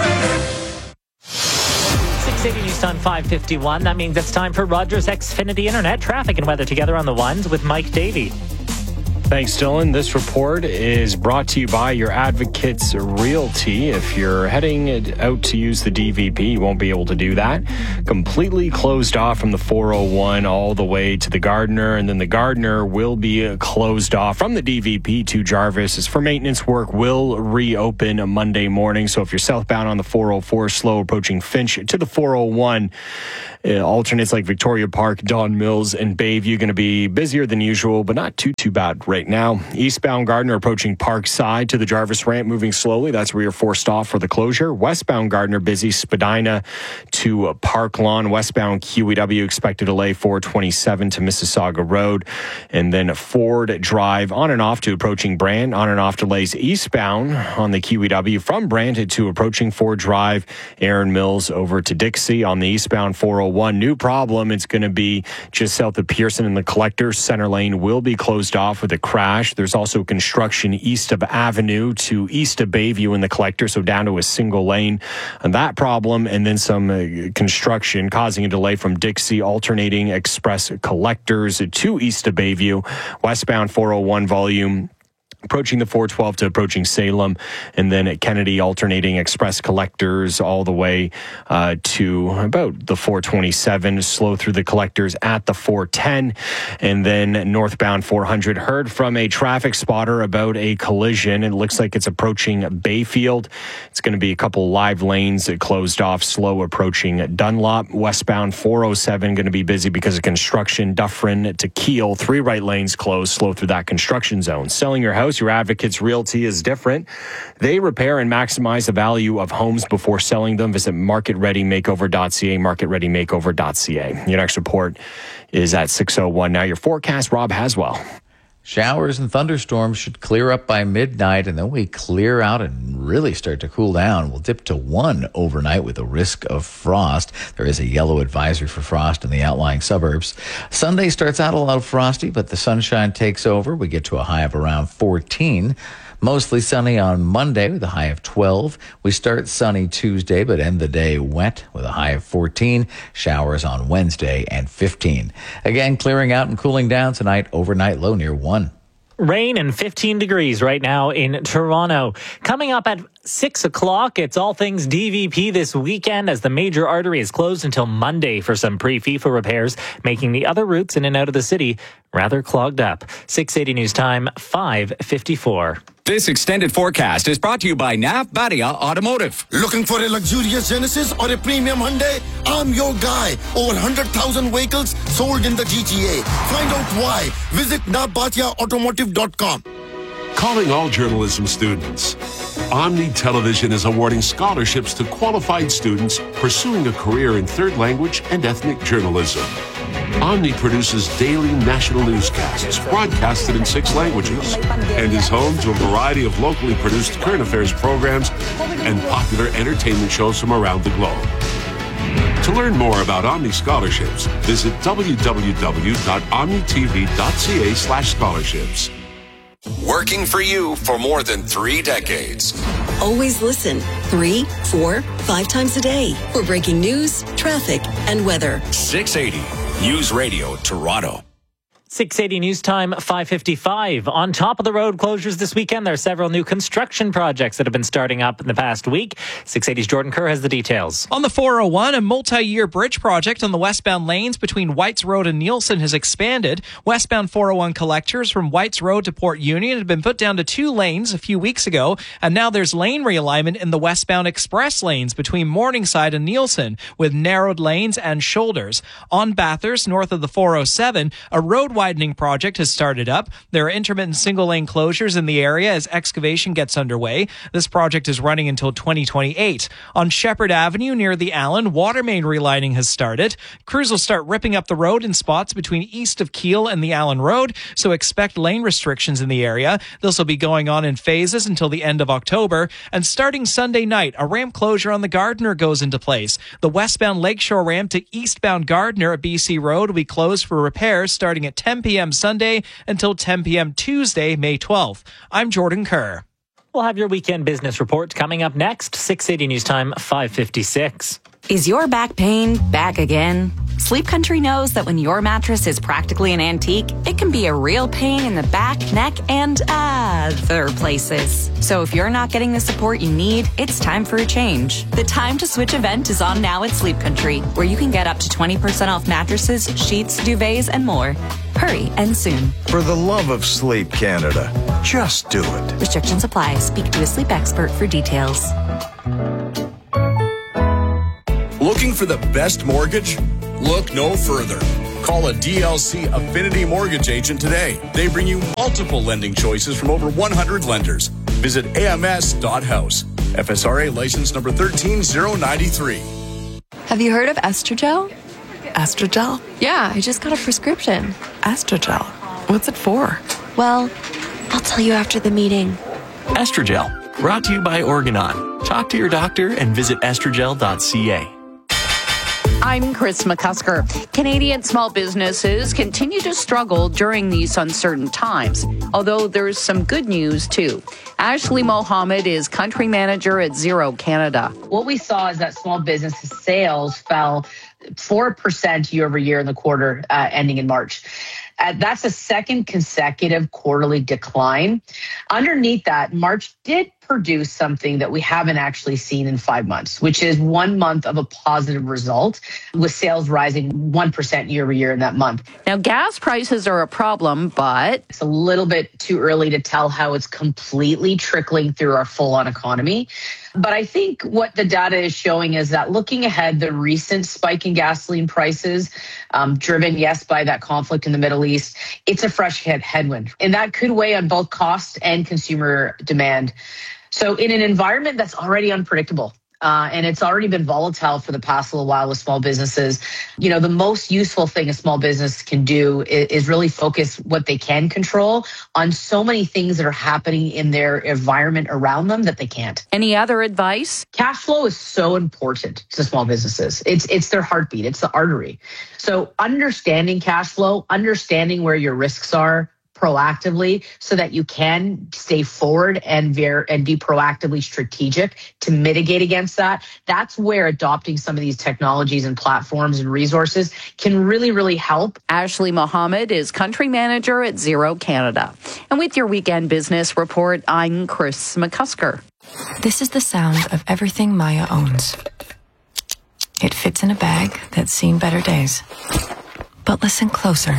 6:80 news time, 5:51. That means it's time for Rogers Xfinity Internet traffic and weather together on the ones with Mike Davey. Thanks, Dylan. This report is brought to you by your Advocates Realty. If you're heading out to use the DVP, you won't be able to do that. Completely closed off from the 401 all the way to the Gardiner, and then the Gardiner will be closed off from the DVP to Jarvis. As for maintenance work, will reopen Monday morning. So if you're southbound on the 404, slow approaching Finch to the 401, alternates like Victoria Park, Don Mills, and Bayview going to be busier than usual, but not too bad right now. Eastbound Gardiner approaching Parkside to the Jarvis ramp, moving slowly. That's where you're forced off for the closure. Westbound Gardiner busy, Spadina to Park Lawn. Westbound QEW expected delay 427 to Mississauga Road, and then Ford Drive on and off to approaching Brand. On and off delays eastbound on the QEW from Brand to approaching Ford Drive, Aaron Mills over to Dixie on the eastbound 401. New problem, it's going to be just south of Pearson and the Collector. Center lane will be closed off with a crash. There's also construction east of Avenue to east of Bayview in the Collector, so down to a single lane on that problem, and then some construction causing a delay from Dixie alternating Express Collectors to east of Bayview. Westbound 401 volume approaching the 412 to approaching Salem, and then at Kennedy alternating Express Collectors all the way to about the 427, slow through the Collectors at the 410, and then northbound 400. Heard from a traffic spotter about a collision. It looks like it's approaching Bayfield. It's going to be a couple live lanes closed off, slow approaching Dunlop. Westbound 407 going to be busy because of construction. Dufferin to Kiel, 3 right lanes closed, slow through that construction zone. Selling your house, your Advocates Realty is different. They repair and maximize the value of homes before selling them. Visit marketreadymakeover.ca, marketreadymakeover.ca. Your next report is at 6:01. Now your forecast, Rob Haswell. Showers and thunderstorms should clear up by midnight, and then we clear out and really start to cool down. We'll dip to 1 overnight with a risk of frost. There is a yellow advisory for frost in the outlying suburbs. Sunday starts out a little frosty, but the sunshine takes over. We get to a high of around 14. Mostly sunny on Monday with a high of 12. We start sunny Tuesday, but end the day wet with a high of 14. Showers on Wednesday and 15. Again, clearing out and cooling down tonight. Overnight low near 1. Rain and 15 degrees right now in Toronto. Coming up at 6 o'clock, it's all things DVP this weekend as the major artery is closed until Monday for some pre-FIFA repairs, making the other routes in and out of the city rather clogged up. 6:80 News Time, 5:54. This extended forecast is brought to you by Nav Badia Automotive. Looking for a luxurious Genesis or a premium Hyundai? I'm your guy. Over 100,000 vehicles sold in the GTA. Find out why. Visit navbatiaautomotive.com. Calling all journalism students. Omni Television is awarding scholarships to qualified students pursuing a career in third language and ethnic journalism. Omni produces daily national newscasts broadcasted in 6 languages and is home to a variety of locally produced current affairs programs and popular entertainment shows from around the globe. To learn more about Omni scholarships, visit www.omnitv.ca/scholarships. Working for you for more than 3 decades. Always listen 3, 4, 5 times a day for breaking news, traffic, and weather. 680 News Radio Toronto. 6:80 News Time, 5:55. On top of the road closures this weekend, there are several new construction projects that have been starting up in the past week. 680's Jordan Kerr has the details. On the 401, a multi-year bridge project on the westbound lanes between Whites Road and Nielsen has expanded. Westbound 401 collectors from Whites Road to Port Union had been put down to 2 lanes a few weeks ago, and now there's lane realignment in the westbound express lanes between Morningside and Nielsen with narrowed lanes and shoulders. On Bathurst, north of the 407, a road widening project has started up. There are intermittent single-lane closures in the area as excavation gets underway. This project is running until 2028. On Shepherd Avenue near the Allen, water main relining has started. Crews will start ripping up the road in spots between east of Kiel and the Allen Road, so expect lane restrictions in the area. This will be going on in phases until the end of October. And starting Sunday night, a ramp closure on the Gardiner goes into place. The westbound Lakeshore ramp to eastbound Gardiner at BC Road will be closed for repairs starting at 10 p.m. Sunday until 10 p.m. Tuesday, May 12th. I'm Jordan Kerr. We'll have your weekend business report coming up next. 680 News Time, 5:56. Is your back pain back again? Sleep Country knows that when your mattress is practically an antique, it can be a real pain in the back, neck, and other places. So if you're not getting the support you need, it's time for a change. The Time to Switch event is on now at Sleep Country, where you can get up to 20% off mattresses, sheets, duvets, and more. Hurry and soon. For the love of sleep, Canada, just do it. Restrictions apply. Speak to a sleep expert for details. Looking for the best mortgage? Look no further. Call a DLC Affinity Mortgage agent today. They bring you multiple lending choices from over 100 lenders. Visit ams.house. FSRA license number 13093. Have you heard of Estrogel? Estrogel? Yeah, I just got a prescription. Estrogel? What's it for? Well, I'll tell you after the meeting. Estrogel, brought to you by Organon. Talk to your doctor and visit estrogel.ca. I'm Chris McCusker. Canadian small businesses continue to struggle during these uncertain times, although there's some good news, too. Ashley Mohammed is country manager at Zero Canada. What we saw is that small business sales fell 4% year over year in the quarter ending in March. That's a second consecutive quarterly decline. Underneath that, March did produce something that we haven't actually seen in 5 months, which is 1 month of a positive result, with sales rising 1% year over year in that month. Now, gas prices are a problem, but it's a little bit too early to tell how it's completely trickling through our full-on economy. But I think what the data is showing is that looking ahead, the recent spike in gasoline prices, driven, yes, by that conflict in the Middle East, it's a fresh headwind. And that could weigh on both cost and consumer demand. So in an environment that's already unpredictable, and it's already been volatile for the past little while with small businesses, you know, the most useful thing a small business can do is really focus what they can control on so many things that are happening in their environment around them that they can't. Any other advice? Cash flow is so important to small businesses. It's their heartbeat. It's the artery. So understanding cash flow, understanding where your risks are, proactively, so that you can stay forward and be proactively strategic to mitigate against that. That's where adopting some of these technologies and platforms and resources can really, really help. Ashley Mohammed is country manager at Zero Canada. And with your weekend business report, I'm Chris McCusker. This is the sound of everything Maya owns. It fits in a bag that's seen better days. But listen closer.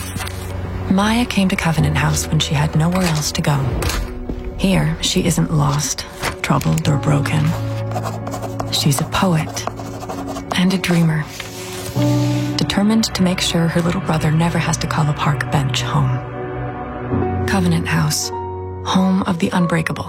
Maya came to Covenant House when she had nowhere else to go. Here, she isn't lost, troubled, or broken. She's a poet and a dreamer, determined to make sure her little brother never has to call a park bench home. Covenant House, home of the unbreakable.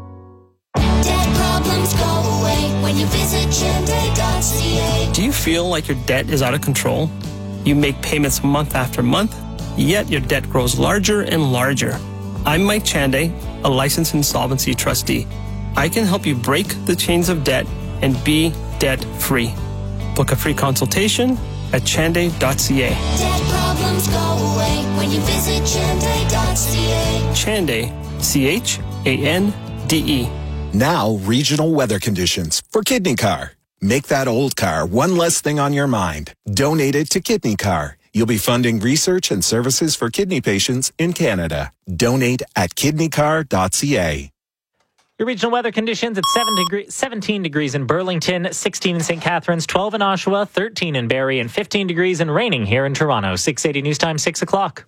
Debt problems go away when you visit Chande.ca. Do you feel like your debt is out of control? You make payments month after month, yet your debt grows larger and larger. I'm Mike Chande, a licensed insolvency trustee. I can help you break the chains of debt and be debt-free. Book a free consultation at chande.ca. Debt problems go away when you visit Chande.ca. Chande, C-H-A-N-D-E. Now, regional weather conditions for Kidney Car. Make that old car one less thing on your mind. Donate it to Kidney Car. You'll be funding research and services for kidney patients in Canada. Donate at kidneycar.ca. Your regional weather conditions at 17 degrees in Burlington, 16 in St. Catharines, 12 in Oshawa, 13 in Barrie, and 15 degrees and raining here in Toronto. 680 News Time, 6 o'clock.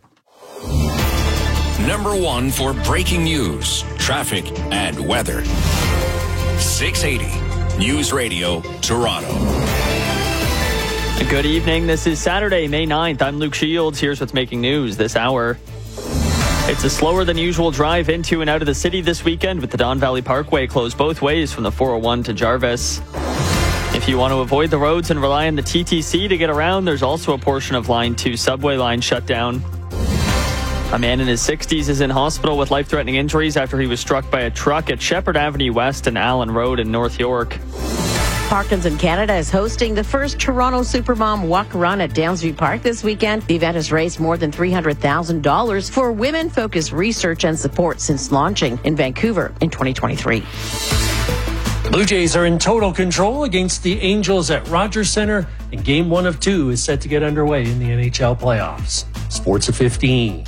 Number one for breaking news, traffic, and weather. 680 News Radio, Toronto. Good evening. This is Saturday, May 9th. I'm Luke Shields. Here's what's making news this hour. It's a slower than usual drive into and out of the city this weekend with the Don Valley Parkway closed both ways from the 401 to Jarvis. If you want to avoid the roads and rely on the TTC to get around, there's also a portion of Line 2 subway line shut down. A man in his 60s is in hospital with life-threatening injuries after he was struck by a truck at Shepherd Avenue West and Allen Road in North York. Parkinson Canada is hosting the first Toronto Supermom Walk Run at Downsview Park this weekend. The event has raised more than $300,000 for women-focused research and support since launching in Vancouver in 2023. Blue Jays are in total control against the Angels at Rogers Center, and Game 1 of 2 is set to get underway in the NHL playoffs. Sports at 15.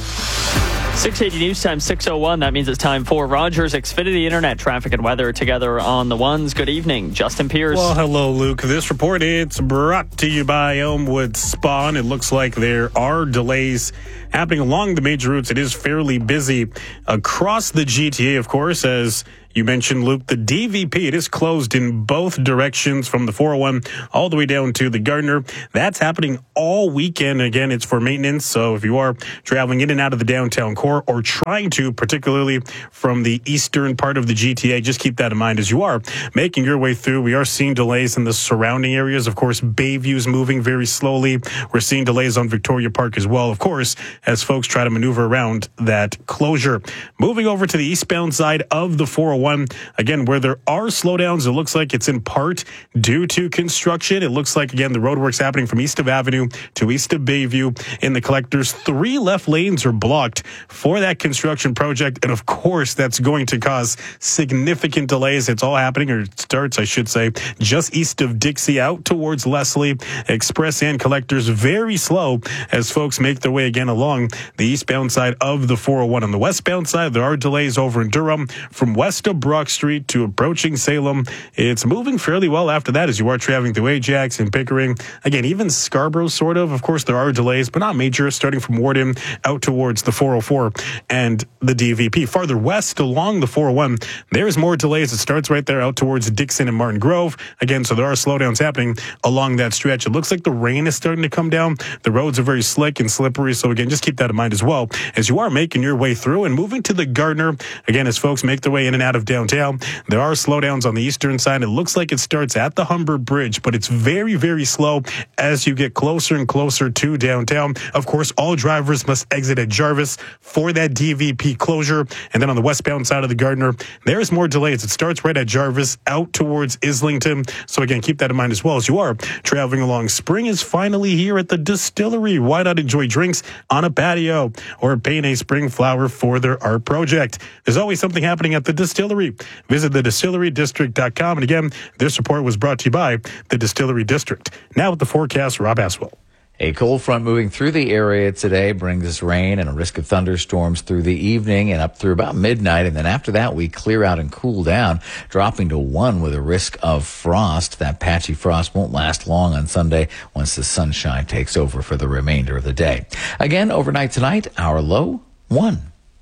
680 News Time, 6:01. That means it's time for Rogers Xfinity Internet traffic and weather together on the ones. Good evening, Justin Pierce. Well, hello, Luke. This report, it's brought to you by Elmwood Spawn. It looks like there are delays happening along the major routes. It is fairly busy across the GTA, of course, as you mentioned, Luke, the DVP, it is closed in both directions from the 401 all the way down to the Gardner. That's happening all weekend. Again, it's for maintenance. So if you are traveling in and out of the downtown core or trying to, particularly from the eastern part of the GTA, just keep that in mind as you are making your way through. We are seeing delays in the surrounding areas. Of course, Bayview's moving very slowly. We're seeing delays on Victoria Park as well, of course, as folks try to maneuver around that closure. Moving over to the eastbound side of the 401, again, where there are slowdowns, it looks like it's in part due to construction. It looks like, again, the roadwork's happening from east of Avenue to east of Bayview in the collectors. 3 left lanes are blocked for that construction project. And of course, that's going to cause significant delays. It's all happening, or it starts, I should say, just east of Dixie out towards Leslie. Express and collectors very slow as folks make their way again along the eastbound side of the 401. On the westbound side, there are delays over in Durham from west of Brock Street to approaching Salem. It's moving fairly well after that as you are traveling through Ajax and Pickering. Again, even Scarborough, sort of. Of course, there are delays, but not major, starting from Warden out towards the 404 and the DVP. Farther west along the 401, there's more delays. It starts right there out towards Dixon and Martin Grove. Again, so there are slowdowns happening along that stretch. It looks like the rain is starting to come down. The roads are very slick and slippery, so again, just keep that in mind as well as you are making your way through and moving to the Gardner. Again, as folks make their way in and out of downtown, there are slowdowns on the eastern side. It looks like it starts at the Humber Bridge, but it's very, very slow as you get closer and closer to downtown. Of course, all drivers must exit at Jarvis for that DVP closure. And then on the westbound side of the Gardner, there's more delays. It starts right at Jarvis out towards Islington. So again, keep that in mind as well as you are traveling along. Spring is finally here at the Distillery. Why not enjoy drinks on a patio or paint a spring flower for their art project? There's always something happening at the Distillery. Visit thedistillerydistrict.com. And again, this report was brought to you by the Distillery District. Now with the forecast, Rob Aswell. A cold front moving through the area today brings us rain and a risk of thunderstorms through the evening and up through about midnight. And then after that, we clear out and cool down, dropping to 1 with a risk of frost. That patchy frost won't last long on Sunday once the sunshine takes over for the remainder of the day. Again, overnight tonight, our low 1.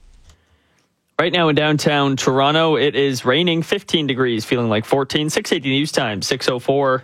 Right now in downtown Toronto, it is raining, 15 degrees, feeling like 14. 680 News Time, 6:04.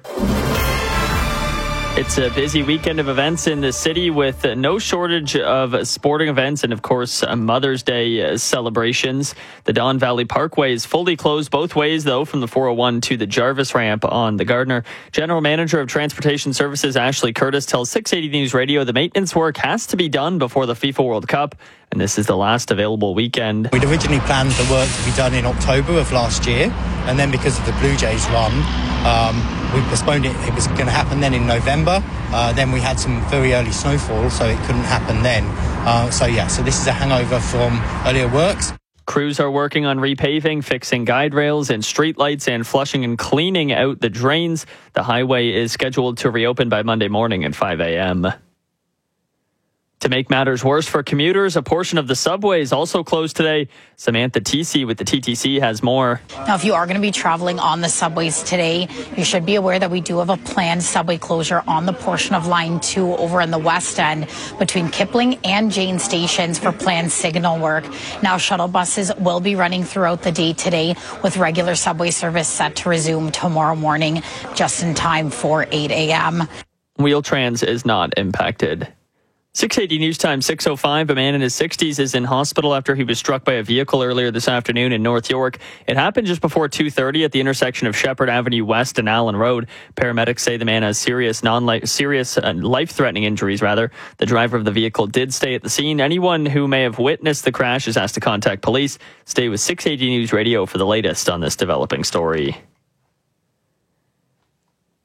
It's a busy weekend of events in the city with no shortage of sporting events and, of course, Mother's Day celebrations. The Don Valley Parkway is fully closed both ways, though, from the 401 to the Jarvis ramp on the Gardner. General Manager of Transportation Services Ashley Curtis tells 680 News Radio the maintenance work has to be done before the FIFA World Cup, and this is the last available weekend. We'd originally planned the work to be done in October of last year, and then because of the Blue Jays run, we postponed it. It was going to happen then in November. Then we had some very early snowfall, so it couldn't happen then. So this is a hangover from earlier works. Crews are working on repaving, fixing guide rails and streetlights, and flushing and cleaning out the drains. The highway is scheduled to reopen by Monday morning at 5 a.m. To make matters worse for commuters, a portion of the subway is also closed today. Samantha TC with the TTC has more. Now, if you are going to be traveling on the subways today, you should be aware that we do have a planned subway closure on the portion of Line 2 over in the west end between Kipling and Jane stations for planned signal work. Now, shuttle buses will be running throughout the day today with regular subway service set to resume tomorrow morning just in time for 8 a.m. Wheel-Trans is not impacted. 680 News Time, 6:05. A man in his 60s is in hospital after he was struck by a vehicle earlier this afternoon in North York. It happened just before 2:30 at the intersection of Shepherd Avenue West and Allen Road. Paramedics say the man has serious life-threatening injuries. The driver of the vehicle did stay at the scene. Anyone who may have witnessed the crash is asked to contact police. Stay with 680 News Radio for the latest on this developing story.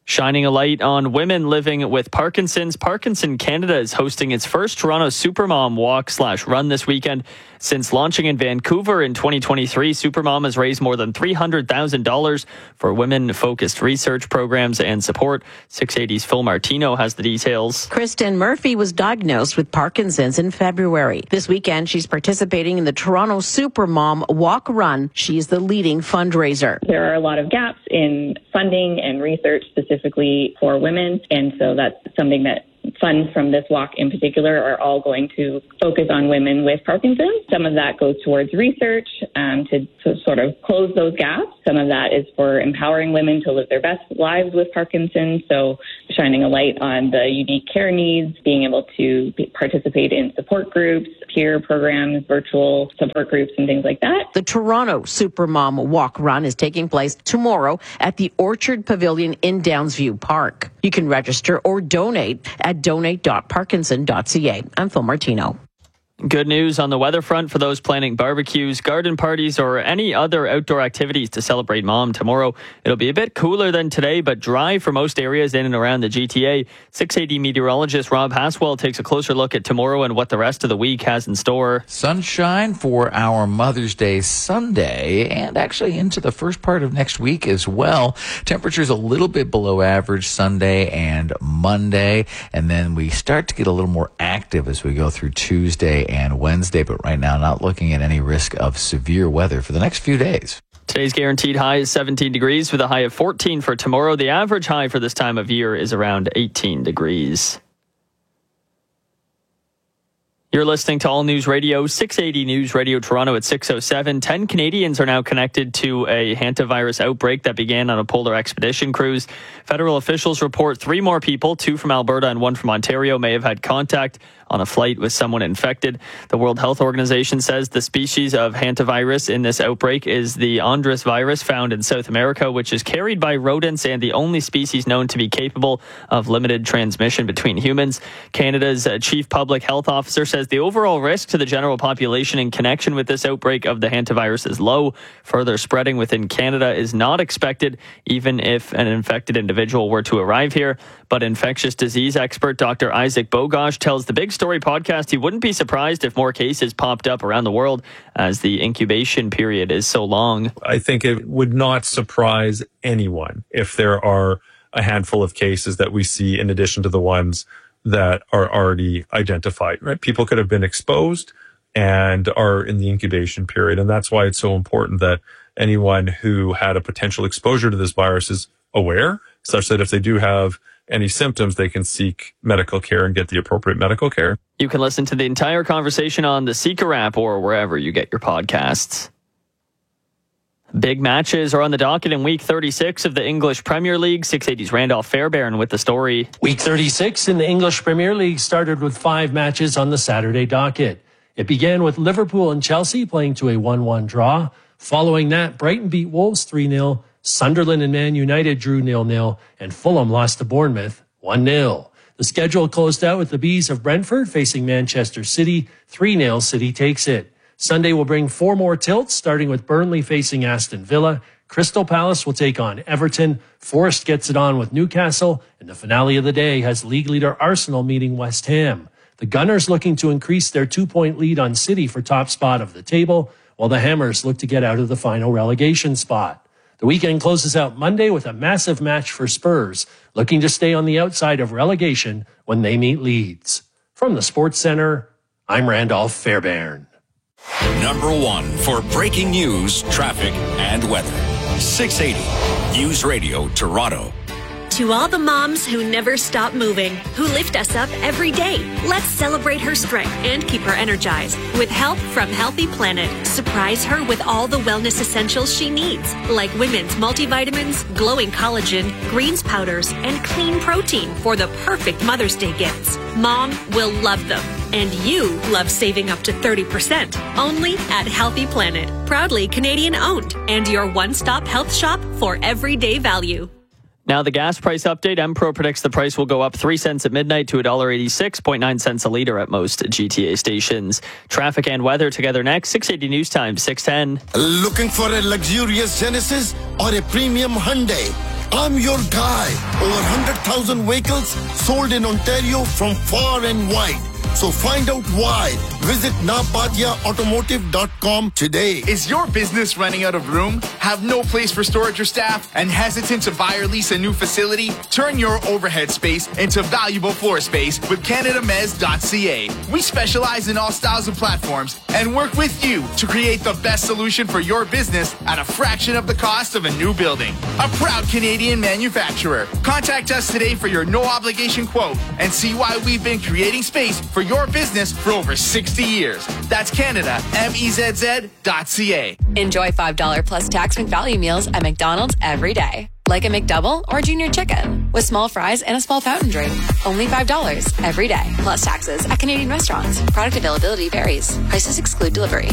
Shining a light on women living with Parkinson's, Parkinson Canada is hosting its first Toronto Supermom Walk/Run this weekend. Since launching in Vancouver in 2023, Supermom has raised more than $300,000 for women-focused research programs and support. 680's Phil Martino has the details. Kristen Murphy was diagnosed with Parkinson's in February. This weekend, she's participating in the Toronto Supermom Walk/Run. She's the leading fundraiser. There are a lot of gaps in funding and research specifically for women, and so that's something that funds from this walk in particular are all going to focus on women with Parkinson's. Some of that goes towards research to sort of close those gaps. Some of that is for empowering women to live their best lives with Parkinson's. So shining a light on the unique care needs, being able to participate in support groups, peer programs, virtual support groups, and things like that. The Toronto Supermom Walk/Run is taking place tomorrow at the Orchard Pavilion in Downsview Park. You can register or donate at donate.parkinson.ca. I'm Phil Martino. Good news on the weather front for those planning barbecues, garden parties, or any other outdoor activities to celebrate Mom tomorrow. It'll be a bit cooler than today, but dry for most areas in and around the GTA. 680 meteorologist Rob Haswell takes a closer look at tomorrow and what the rest of the week has in store. Sunshine for our Mother's Day Sunday and actually into the first part of next week as well. Temperatures a little bit below average Sunday and Monday, and then we start to get a little more active as we go through Tuesday and Wednesday, but right now not looking at any risk of severe weather for the next few days. Today's guaranteed high is 17 degrees with a high of 14 for tomorrow. The average high for this time of year is around 18 degrees. You're listening to All News Radio, 680 News Radio Toronto at 6:07. 10 Canadians are now connected to a hantavirus outbreak that began on a polar expedition cruise. Federal officials report 3 more people, 2 from Alberta and 1 from Ontario, may have had contact on a flight with someone infected. The World Health Organization says the species of hantavirus in this outbreak is the Andres virus found in South America, which is carried by rodents and the only species known to be capable of limited transmission between humans. Canada's chief public health officer says the overall risk to the general population in connection with this outbreak of the hantavirus is low. Further spreading within Canada is not expected, even if an infected individual were to arrive here. But infectious disease expert Dr. Isaac Bogosh tells the Big Story podcast he wouldn't be surprised if more cases popped up around the world as the incubation period is so long. I think it would not surprise anyone if there are a handful of cases that we see in addition to the ones that are already identified, right? People could have been exposed and are in the incubation period. And that's why it's so important that anyone who had a potential exposure to this virus is aware, such that if they do have any symptoms, they can seek medical care and get the appropriate medical care. You can listen to the entire conversation on the Seeker app or wherever you get your podcasts. Big matches are on the docket in Week 36 of the English Premier League. 680's Randolph Fairbairn with the story. Week 36 in the English Premier League started with 5 matches on the Saturday docket. It began with Liverpool and Chelsea playing to a 1-1 draw. Following that, Brighton beat Wolves 3-0. Sunderland and Man United drew 0-0, and Fulham lost to Bournemouth 1-0. The schedule closed out with the Bees of Brentford facing Manchester City. 3-0, City takes it. Sunday will bring 4 more tilts, starting with Burnley facing Aston Villa. Crystal Palace will take on Everton. Forest gets it on with Newcastle, and the finale of the day has league leader Arsenal meeting West Ham. The Gunners looking to increase their 2-point lead on City for top spot of the table, while the Hammers look to get out of the final relegation spot. The weekend closes out Monday with a massive match for Spurs, looking to stay on the outside of relegation when they meet Leeds. From the Sports Center, I'm Randolph Fairbairn. Number 1 for breaking news, traffic, and weather. 680 News Radio Toronto. To all the moms who never stop moving, who lift us up every day, let's celebrate her strength and keep her energized. With help from Healthy Planet, surprise her with all the wellness essentials she needs, like women's multivitamins, glowing collagen, greens powders, and clean protein for the perfect Mother's Day gifts. Mom will love them, and you love saving up to 30%. Only at Healthy Planet, proudly Canadian owned, and your one-stop health shop for everyday value. Now the gas price update. MPro predicts the price will go up 3 cents at midnight to $1.86, 9 a litre at most GTA stations. Traffic and weather together next. 680 News Time, 610. Looking for a luxurious Genesis or a premium Hyundai? I'm your guy. Over 100,000 vehicles sold in Ontario from far and wide. So find out why. Visit napadiaautomotive.com today. Is your business running out of room? Have no place for storage or staff? And hesitant to buy or lease a new facility? Turn your overhead space into valuable floor space with CanadaMez.ca. We specialize in all styles of platforms and work with you to create the best solution for your business at a fraction of the cost of a new building. A proud Canadian manufacturer. Contact us today for your no-obligation quote and see why we've been creating space for your business for over 60 years. That's CanadaMezz.ca. Enjoy $5 plus tax McValue meals at McDonald's every day. Like a McDouble or Junior Chicken with small fries and a small fountain drink. Only $5 every day. Plus taxes at Canadian restaurants. Product availability varies. Prices exclude delivery.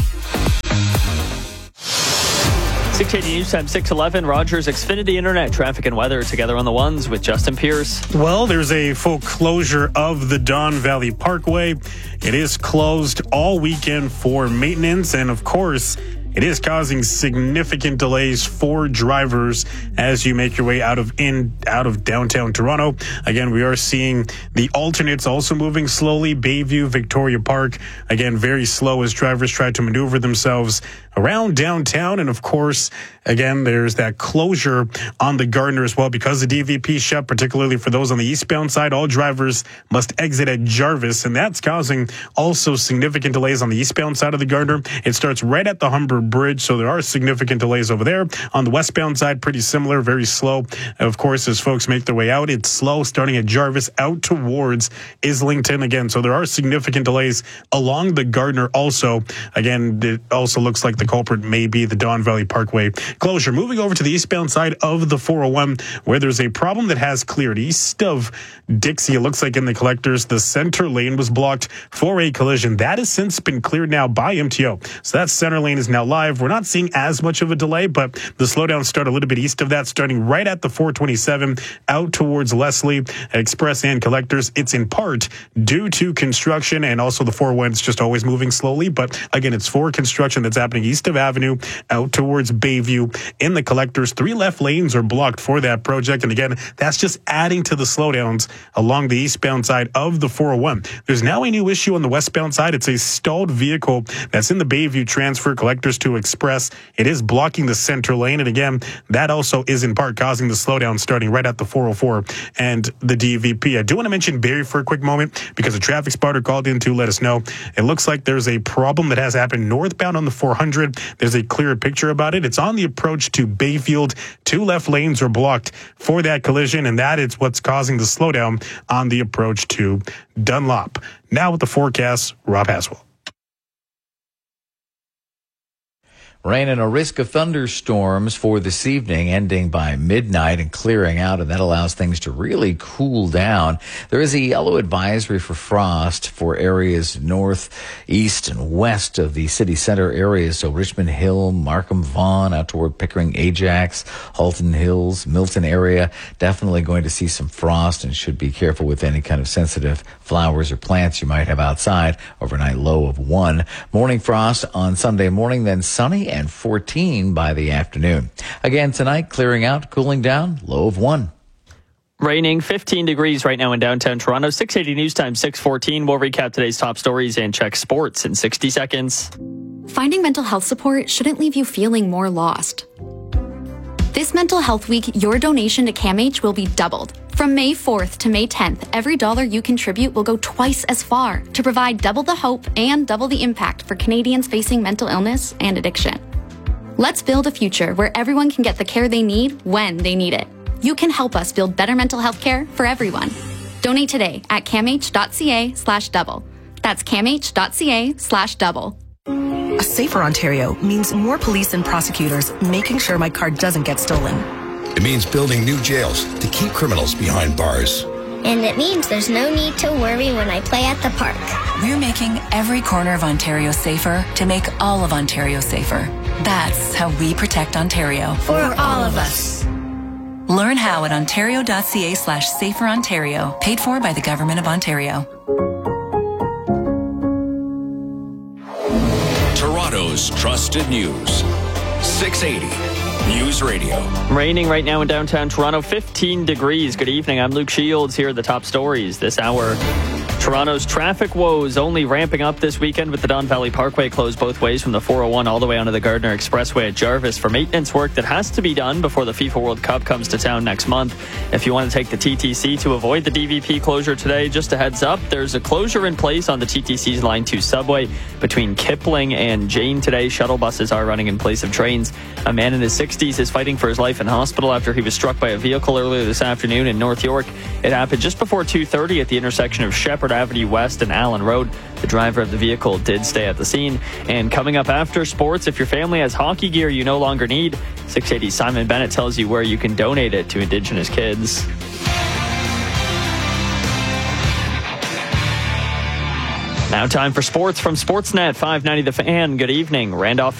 680 News Time 611, Rogers Xfinity Internet, traffic and weather together on the ones with Justin Pierce. Well, there's a full closure of the Don Valley Parkway. It is closed all weekend for maintenance, and of course, it is causing significant delays for drivers as you make your way out of downtown Toronto. Again, we are seeing the alternates also moving slowly. Bayview, Victoria Park, again, very slow as drivers try to maneuver themselves around downtown. And of course, again, there's that closure on the Gardiner as well because the DVP shut, particularly for those on the eastbound side. All drivers must exit at Jarvis, and that's causing also significant delays on the eastbound side of the Gardiner. It starts right at the Humber Bridge, so there are significant delays over there. On the westbound side, pretty similar, very slow. Of course, as folks make their way out, it's slow starting at Jarvis out towards Islington again. So there are significant delays along the Gardiner also. Again, it also looks like the culprit may be the Don Valley Parkway closure. Moving over to the eastbound side of the 401, where there's a problem that has cleared east of Dixie. It looks like in the collectors, the center lane was blocked for a collision. That has since been cleared now by MTO. So that center lane is now live. We're not seeing as much of a delay, but the slowdowns start a little bit east of that, starting right at the 427 out towards Leslie, Express and collectors. It's in part due to construction, and also the 401 is just always moving slowly. But again, it's for construction that's happening east of Avenue out towards Bayview. In the collectors, 3 left lanes are blocked for that project. And again, that's just adding to the slowdowns along the eastbound side of the 401. There's now a new issue on the westbound side. It's a stalled vehicle that's in the Bayview transfer collectors to Express. It is blocking the center lane. And again, that also is in part causing the slowdown starting right at the 404 and the DVP. I do want to mention Barrie for a quick moment because a traffic spotter called in to let us know. It looks like there's a problem that has happened northbound on the 400. There's a clearer picture about it. It's on the approach to Bayfield. 2 left lanes are blocked for that collision, and that is what's causing the slowdown on the approach to Dunlop. Now with the forecast, Rob Haswell. Rain and a risk of thunderstorms for this evening, ending by midnight and clearing out, and that allows things to really cool down. There is a yellow advisory for frost for areas north, east, and west of the city center areas. So Richmond Hill, Markham, Vaughan, out toward Pickering, Ajax, Halton Hills, Milton area. Definitely going to see some frost, and should be careful with any kind of sensitive flowers or plants you might have outside. Overnight low of 1. Morning frost on Sunday morning, then sunny and 14 by the afternoon. Again tonight, clearing out, cooling down, low of 1. Raining 15 degrees right now in downtown Toronto. 680 News Time 6:14. We'll recap today's top stories and check sports in 60 seconds. Finding mental health support shouldn't leave you feeling more lost. This Mental Health Week, your donation to CAMH will be doubled. From May 4th to May 10th, every dollar you contribute will go twice as far to provide double the hope and double the impact for Canadians facing mental illness and addiction. Let's build a future where everyone can get the care they need when they need it. You can help us build better mental health care for everyone. Donate today at camh.ca/double. That's camh.ca/double. A safer Ontario means more police and prosecutors making sure my car doesn't get stolen. It means building new jails to keep criminals behind bars. And it means there's no need to worry when I play at the park. We're making every corner of Ontario safer to make all of Ontario safer. That's how we protect Ontario. For all of us. Learn how at ontario.ca/saferontario. Paid for by the Government of Ontario. Toronto's trusted news. 680 News Radio. Raining right now in downtown Toronto, 15 degrees. Good evening. I'm Luke Shields. Here are the top stories this hour. Toronto's traffic woes only ramping up this weekend with the Don Valley Parkway closed both ways from the 401 all the way onto the Gardner Expressway at Jarvis for maintenance work that has to be done before the FIFA World Cup comes to town next month. If you want to take the TTC to avoid the DVP closure today, just a heads up, there's a closure in place on the TTC's Line 2 subway between Kipling and Jane today. Shuttle buses are running in place of trains. A man in his 60s is fighting for his life in hospital after he was struck by a vehicle earlier this afternoon in North York. It happened just before 2:30 at the intersection of Shepherd Avenue West and Allen Road. The driver of the vehicle did stay at the scene. And coming up after sports, if your family has hockey gear you no longer need, 680 Simon Bennett tells you where you can donate it to Indigenous kids. Now time for sports from Sportsnet 590 The Fan. Good evening. Randolph